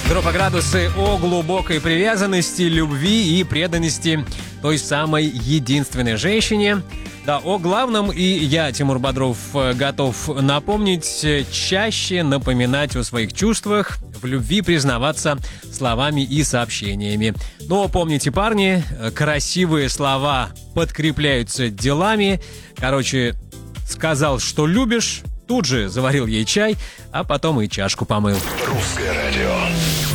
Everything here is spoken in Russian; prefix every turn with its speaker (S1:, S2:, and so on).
S1: Градусы о глубокой привязанности, любви и преданности той самой единственной женщине. Да, о главном и я, Тимур Бодров, готов напомнить: чаще напоминать о своих чувствах, в любви признаваться словами и сообщениями. Но помните, парни, красивые слова подкрепляются делами. Короче, сказал, что любишь, тут же заварил ей чай, а потом и чашку помыл.
S2: Русское радио.